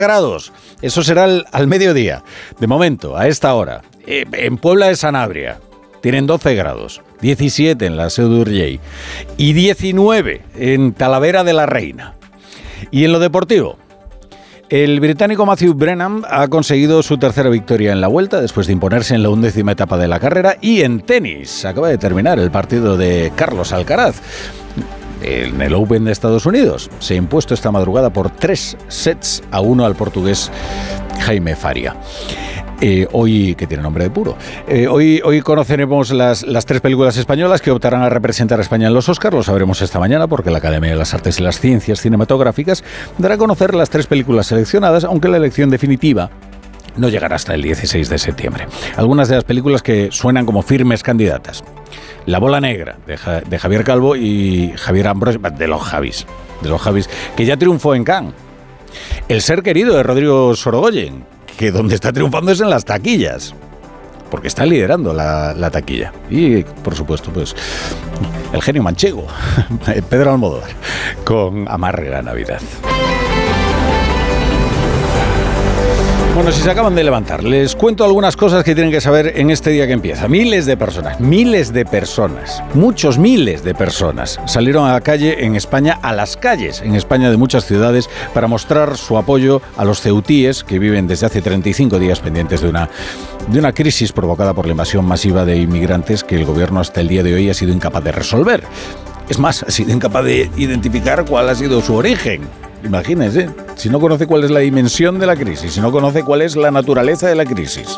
grados. Eso será al mediodía. De momento, a esta hora. En Puebla de Sanabria tienen 12 grados, 17 en la Seu d'Urgell y 19 en Talavera de la Reina. Y en lo deportivo, el británico Matthew Brennan ha conseguido su tercera victoria en la Vuelta después de imponerse en la 11ª etapa de la carrera. Y en tenis, acaba de terminar el partido de Carlos Alcaraz en el Open de Estados Unidos. Se ha impuesto esta madrugada por 3-1 al portugués Jaime Faria. Hoy, que tiene nombre de puro, hoy conoceremos las 3 películas españolas que optarán a representar a España en los Oscars. Lo sabremos esta mañana porque la Academia de las Artes y las Ciencias Cinematográficas dará a conocer las 3 películas seleccionadas, aunque la elección definitiva no llegará hasta el 16 de septiembre. Algunas de las películas que suenan como firmes candidatas: La bola negra, de Javier Calvo y Javier Ambrosio, de los Javis, que ya triunfó en Cannes. El ser querido, de Rodrigo Sorogoyen, que donde está triunfando es en las taquillas, porque está liderando la taquilla. Y, por supuesto, pues el genio manchego, Pedro Almodóvar, con Amarre la Navidad. Bueno, si se acaban de levantar, les cuento algunas cosas que tienen que saber en este día que empieza. Miles de personas, muchos miles de personas salieron a la calle en España, a las calles en España de muchas ciudades, para mostrar su apoyo a los ceutíes que viven desde hace 35 días pendientes de una crisis provocada por la invasión masiva de inmigrantes que el gobierno hasta el día de hoy ha sido incapaz de resolver. Es más, ha sido incapaz de identificar cuál ha sido su origen. Imagínense, si no conoce cuál es la dimensión de la crisis, si no conoce cuál es la naturaleza de la crisis.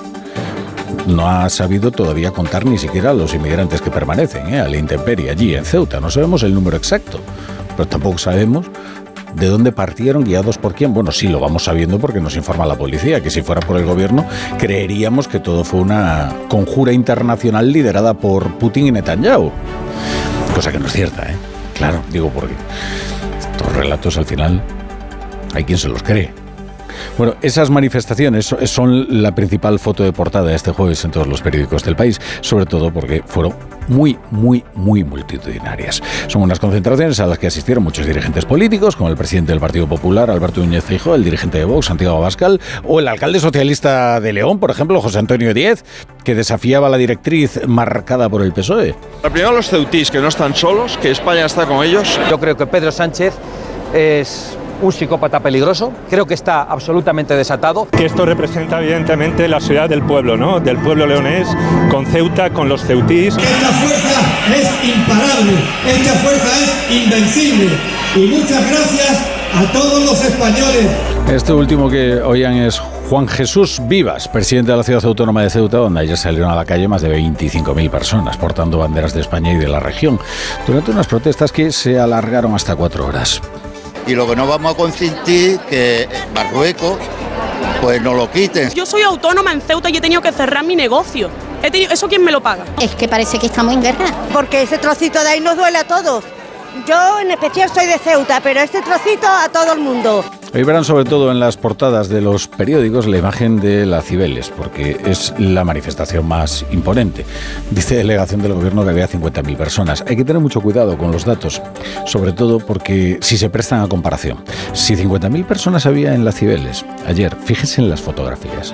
No ha sabido todavía contar ni siquiera a los inmigrantes que permanecen a la intemperie allí en Ceuta. No sabemos el número exacto, pero tampoco sabemos de dónde partieron, guiados por quién. Bueno, sí lo vamos sabiendo porque nos informa la policía, que si fuera por el gobierno creeríamos que todo fue una conjura internacional liderada por Putin y Netanyahu. Cosa que no es cierta, ¿eh? Claro, digo porque estos relatos al final hay quien se los cree. Bueno, esas manifestaciones son la principal foto de portada este jueves en todos los periódicos del país, sobre todo porque fueron muy multitudinarias. Son unas concentraciones a las que asistieron muchos dirigentes políticos, como el presidente del Partido Popular, Alberto Núñez Feijóo, el dirigente de Vox, Santiago Abascal, o el alcalde socialista de León, por ejemplo, José Antonio Díez, que desafiaba la directriz marcada por el PSOE. Primero los ceutís, que no están solos, que España está con ellos. Yo creo que Pedro Sánchez es un psicópata peligroso, creo que está absolutamente desatado. Que esto representa evidentemente la ciudad del pueblo, ¿no? Del pueblo leonés, con Ceuta, con los ceutís. Esta fuerza es imparable, esta fuerza es invencible y muchas gracias a todos los españoles. Este último que oían es Juan Jesús Vivas, presidente de la Ciudad Autónoma de Ceuta, donde ayer salieron a la calle más de 25.000 personas portando banderas de España y de la región, durante unas protestas que se alargaron hasta 4 horas. Y lo que no vamos a consentir que Marruecos pues nos lo quiten. Yo soy autónoma en Ceuta y he tenido que cerrar mi negocio. ¿Eso quién me lo paga? Es que parece que estamos en guerra. Porque ese trocito de ahí nos duele a todos. Yo en especial soy de Ceuta, pero este trocito a todo el mundo. Hoy verán sobre todo en las portadas de los periódicos la imagen de la Cibeles, porque es la manifestación más imponente. Dice delegación del gobierno que había 50.000 personas. Hay que tener mucho cuidado con los datos, sobre todo porque si se prestan a comparación. Si 50.000 personas había en la Cibeles ayer, fíjense en las fotografías,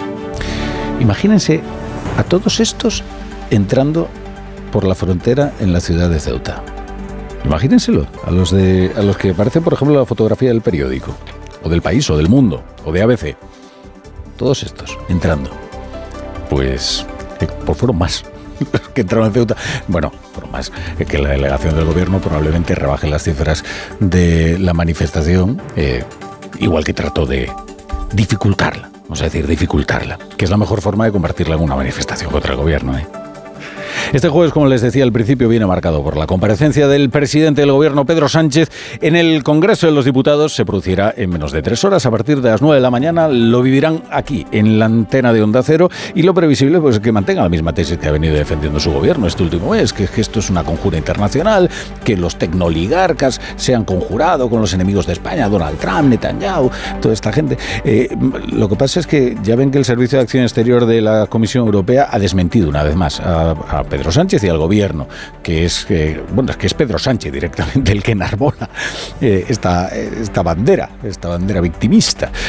Imagínense a todos estos entrando por la frontera en la ciudad de Ceuta. Imagínenselo, a los que aparecen, por ejemplo, la fotografía del periódico, o del País, o del Mundo, o de ABC. Todos estos entrando. Pues fueron más los que entraron en Ceuta. Bueno, fueron más que la delegación del gobierno probablemente rebaje las cifras de la manifestación, igual que trató de dificultarla, que es la mejor forma de convertirla en una manifestación contra el gobierno, Este jueves, como les decía al principio, viene marcado por la comparecencia del presidente del gobierno, Pedro Sánchez, en el Congreso de los Diputados. Se producirá en menos de 3 horas, a partir de las 9 de la mañana. Lo vivirán aquí, en la antena de Onda Cero, y lo previsible pues, es que mantenga la misma tesis que ha venido defendiendo su gobierno este último mes, que esto es una conjura internacional, que los tecnoligarcas se han conjurado con los enemigos de España, Donald Trump, Netanyahu, toda esta gente. Lo que pasa es que ya ven que el Servicio de Acción Exterior de la Comisión Europea ha desmentido una vez más a Pedro Sánchez y al gobierno, que es Pedro Sánchez directamente el que enarbola esta bandera victimista.